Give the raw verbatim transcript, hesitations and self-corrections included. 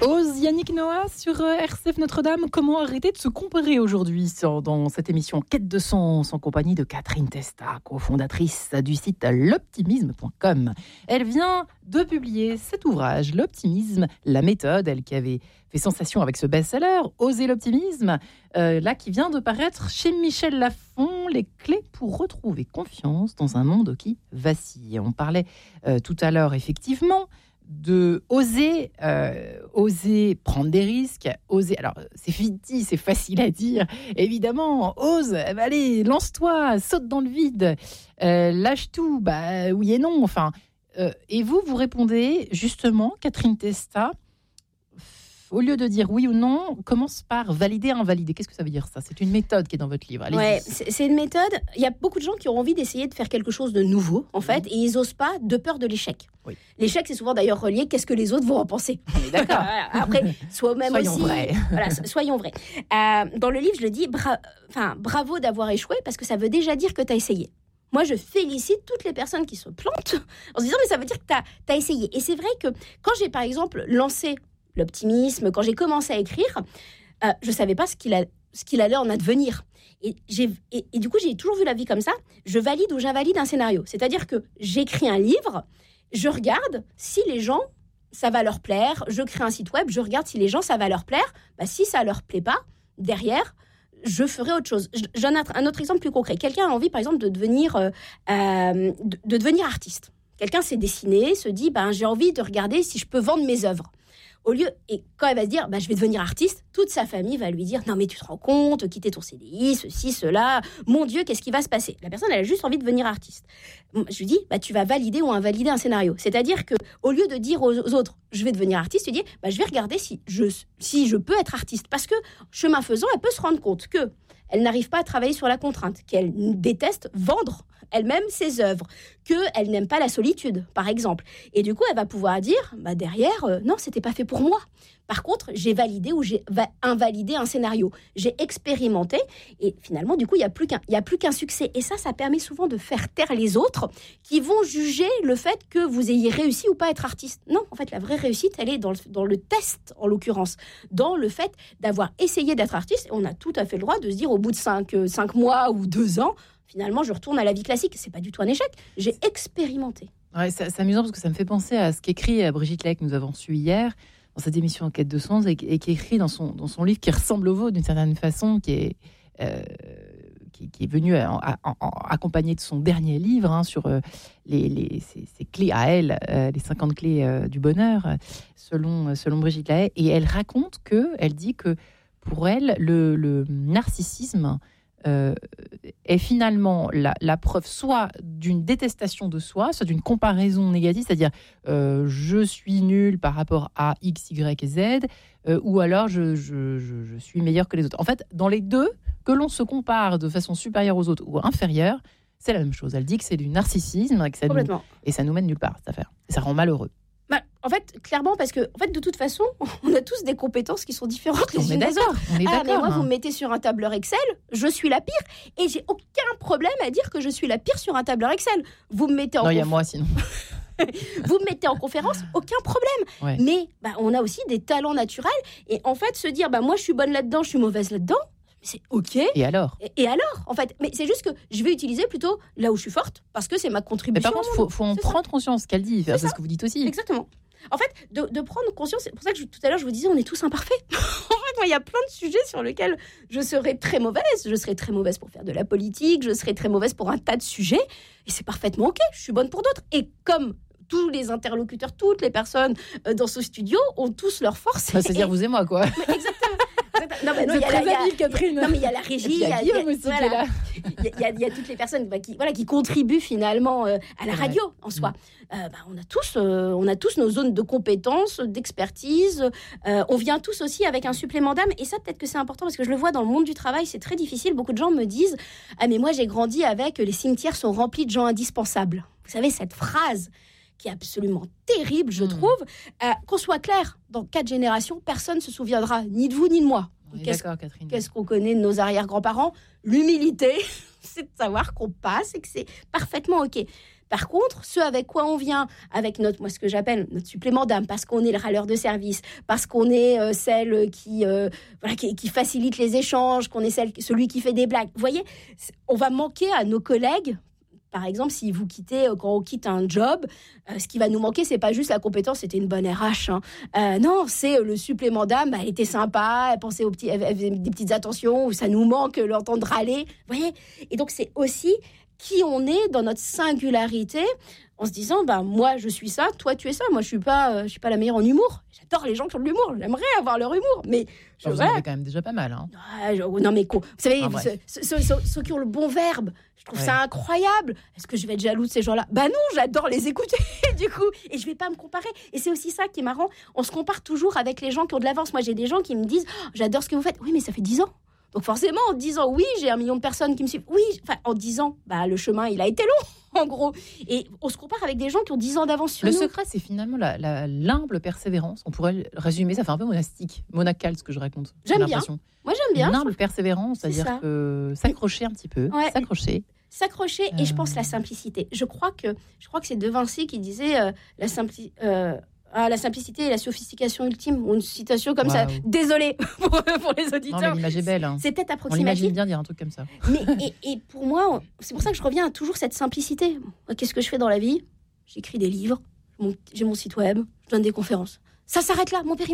Ose, Yannick Noah sur R C F Notre-Dame. Comment arrêter de se comparer aujourd'hui dans cette émission Quête de sens en compagnie de Catherine Testa, cofondatrice du site l'optimisme point com. Elle vient de publier cet ouvrage, L'optimisme, la méthode, elle qui avait fait sensation avec ce best-seller, Oser l'optimisme, euh, là qui vient de paraître chez Michel Lafon, les clés pour retrouver confiance dans un monde qui vacille. On parlait euh, tout à l'heure effectivement de oser, euh, oser prendre des risques, oser. Alors c'est fictif, c'est facile à dire. Évidemment, ose. Bah, allez, lance-toi, saute dans le vide, euh, lâche tout. Bah oui et non. Enfin, euh, et vous, vous répondez justement, Catherine Testa. Au lieu de dire oui ou non, commence par valider, invalider. Qu'est-ce que ça veut dire ça ? C'est une méthode qui est dans votre livre. Allez-y. Ouais, c'est, c'est une méthode. Il y a beaucoup de gens qui ont envie d'essayer de faire quelque chose de nouveau, en fait, et ils n'osent pas de peur de l'échec. Oui. L'échec, c'est souvent d'ailleurs relié. Qu'est-ce que les autres vont en penser ? On est d'accord. Après, soi-même soyons aussi. Vrais. Voilà, soyons vrais. Euh, dans le livre, je le dis, bra- enfin, bravo d'avoir échoué, parce que ça veut déjà dire que tu as essayé. Moi, je félicite toutes les personnes qui se plantent en se disant, mais ça veut dire que tu as essayé. Et c'est vrai que quand j'ai, par exemple, lancé l'optimisme, quand j'ai commencé à écrire, euh, je ne savais pas ce qu'il, a, ce qu'il allait en advenir. Et, j'ai, et, et du coup, j'ai toujours vu la vie comme ça. Je valide ou j'invalide un scénario. C'est-à-dire que j'écris un livre, je regarde si les gens, ça va leur plaire. Je crée un site web, je regarde si les gens, ça va leur plaire. Bah, si ça ne leur plaît pas, derrière, je ferai autre chose. Je, j'en ai un autre exemple plus concret. Quelqu'un a envie, par exemple, de devenir, euh, euh, de, de devenir artiste. Quelqu'un s'est dessiné, se dit, ben, j'ai envie de regarder si je peux vendre mes œuvres. Au lieu, et quand elle va se dire, bah, je vais devenir artiste, toute sa famille va lui dire, non mais tu te rends compte, quitter ton C D I, ceci, cela, mon Dieu, qu'est-ce qui va se passer ? La personne, elle a juste envie de devenir artiste. Je lui dis, bah, tu vas valider ou invalider un scénario. C'est-à-dire que au lieu de dire aux autres, je vais devenir artiste, tu dis, bah, je vais regarder si je, si je peux être artiste. Parce que, chemin faisant, elle peut se rendre compte que elle n'arrive pas à travailler sur la contrainte, qu'elle déteste vendre elle-même ses œuvres, qu'elle n'aime pas la solitude, par exemple. Et du coup, elle va pouvoir dire, bah derrière, euh, non, c'était pas fait pour moi. Par contre, j'ai validé ou j'ai va- invalidé un scénario. J'ai expérimenté et finalement, du coup, il n'y a plus qu'un, il y a plus qu'un succès. Et ça, ça permet souvent de faire taire les autres qui vont juger le fait que vous ayez réussi ou pas à être artiste. Non, en fait, la vraie réussite, elle est dans le, dans le test, en l'occurrence, dans le fait d'avoir essayé d'être artiste. Et on a tout à fait le droit de se dire, au bout de cinq, euh, cinq mois ou deux ans, finalement, je retourne à la vie classique. C'est pas du tout un échec. J'ai expérimenté. Ouais, c'est, c'est amusant parce que ça me fait penser à ce qu'écrit Brigitte Lay, que nous avons su hier dans cette émission Enquête de sens, et, et qui écrit dans son, dans son livre qui ressemble au vôtre d'une certaine façon, qui est, euh, qui, qui est venu à, à, à, accompagné de son dernier livre hein, sur euh, les, les, ses, ses clés à elle, euh, les cinquante clés euh, du bonheur, selon, selon Brigitte Lay. Et elle raconte que, elle dit que pour elle, le, le narcissisme Euh, est finalement la, la preuve soit d'une détestation de soi, soit d'une comparaison négative, c'est-à-dire euh, je suis nul par rapport à X, Y et Z, euh, ou alors je, je, je, je suis meilleur que les autres. En fait, dans les deux, que l'on se compare de façon supérieure aux autres ou inférieure, c'est la même chose. Elle dit que c'est du narcissisme et, que ça nous, et ça nous mène nulle part, cette affaire. Et ça rend malheureux. Bah, en fait, clairement, parce que en fait, de toute façon, on a tous des compétences qui sont différentes les unes des autres. On est ah, d'accord. Mais moi, hein. vous me mettez sur un tableur Excel, je suis la pire. Et j'ai aucun problème à dire que je suis la pire sur un tableur Excel. Vous me mettez en Non, il y a conf... moi sinon. vous me mettez en conférence, aucun problème. Ouais. Mais bah, on a aussi des talents naturels. Et en fait, se dire, bah, moi, je suis bonne là-dedans, je suis mauvaise là-dedans, c'est OK. Et alors et, et alors, en fait, mais c'est juste que je vais utiliser plutôt là où je suis forte, parce que c'est ma contribution. Mais par contre, il faut, faut en c'est prendre ça. conscience, ce qu'elle dit. C'est, c'est ce que vous dites aussi. Exactement. En fait, de, de prendre conscience, c'est pour ça que je, tout à l'heure, je vous disais, on est tous imparfaits. En fait, moi, il y a plein de sujets sur lesquels je serais très mauvaise. Je serais très mauvaise pour faire de la politique, je serais très mauvaise pour un tas de sujets. Et c'est parfaitement OK, je suis bonne pour d'autres. Et comme tous les interlocuteurs, toutes les personnes dans ce studio ont tous leurs forces. Bah, c'est-à-dire vous et moi, quoi. Mais exactement. Non, mais non, c'est il y a très la, habile, Catherine. Non, mais il y a la régie, il y a Guillaume aussi voilà. qui est là. Il y, a, il y a toutes les personnes bah, qui, voilà, qui contribuent finalement euh, à la radio en soi. Mmh. Euh, bah, on a tous, euh, on a tous nos zones de compétences, d'expertise. Euh, on vient tous aussi avec un supplément d'âme. Et ça, peut-être que c'est important parce que je le vois dans le monde du travail, c'est très difficile. Beaucoup de gens me disent « Ah, mais moi, j'ai grandi avec les cimetières sont remplis de gens indispensables. » Vous savez, cette phrase qui est absolument terrible, je mmh. trouve. Euh, qu'on soit clair, dans quatre générations, personne ne se souviendra ni de vous ni de moi. Qu'est-ce, Catherine. qu'est-ce qu'on connaît de nos arrière-grands-parents ? L'humilité, c'est de savoir qu'on passe et que c'est parfaitement OK. Par contre, ce avec quoi on vient, avec notre, moi, ce que j'appelle notre supplément d'âme, parce qu'on est le râleur de service, parce qu'on est euh, celle qui, euh, voilà, qui, qui facilite les échanges, qu'on est celle, celui qui fait des blagues. Vous voyez, on va manquer à nos collègues. Par exemple, si vous quittez, quand on quitte un job, euh, ce qui va nous manquer, c'est pas juste la compétence, c'était une bonne R H. Hein. Euh, non, c'est le supplément d'âme. Bah, elle était sympa, elle pensait aux petits, elle avait des petites attentions, où ça nous manque l'entendre râler. Vous voyez ? Et donc, c'est aussi qui on est dans notre singularité, en se disant, bah, moi, je suis ça, toi, tu es ça. Moi, je suis pas, euh, je suis pas la meilleure en humour. J'adore les gens qui ont de l'humour. J'aimerais avoir leur humour, mais je, vous en avez quand même déjà pas mal. Hein. Ah, je, non, mais quoi. Vous savez, ah, ceux, ceux, ceux, ceux qui ont le bon verbe, je trouve ouais. ça incroyable. Est-ce que je vais être jaloux de ces gens-là ? Bah non, j'adore les écouter, du coup. Et je vais pas me comparer. Et c'est aussi ça qui est marrant. On se compare toujours avec les gens qui ont de l'avance. Moi, j'ai des gens qui me disent, oh, j'adore ce que vous faites. Oui, mais ça fait dix ans. Donc forcément, en disant oui, j'ai un million de personnes qui me suivent. Oui, enfin, en disant, bah, le chemin, il a été long, en gros. Et on se compare avec des gens qui ont dix ans d'avance sur le nous. Le secret, c'est finalement la, la, l'humble persévérance. On pourrait résumer, ça fait un peu monastique, monacal, ce que je raconte. J'aime bien. Moi, j'aime bien. L'humble persévérance, c'est-à-dire ça. que s'accrocher un petit peu, ouais. s'accrocher. S'accrocher, euh... et je pense la simplicité. Je crois que, je crois que c'est De Vinci qui disait euh, la simplicité... Euh, Ah, la simplicité et la sophistication ultime, ou une citation comme wow. ça. Désolée pour, pour les auditeurs. Non, mais l'image est belle. Hein. C'est peut-être approximatif. On l'imagine bien dire un truc comme ça. Mais, et, et pour moi, c'est pour ça que je reviens à toujours cette simplicité. Qu'est-ce que je fais dans la vie ? J'écris des livres, j'ai mon site web, je donne des conférences. Ça s'arrête là, mon périmètre.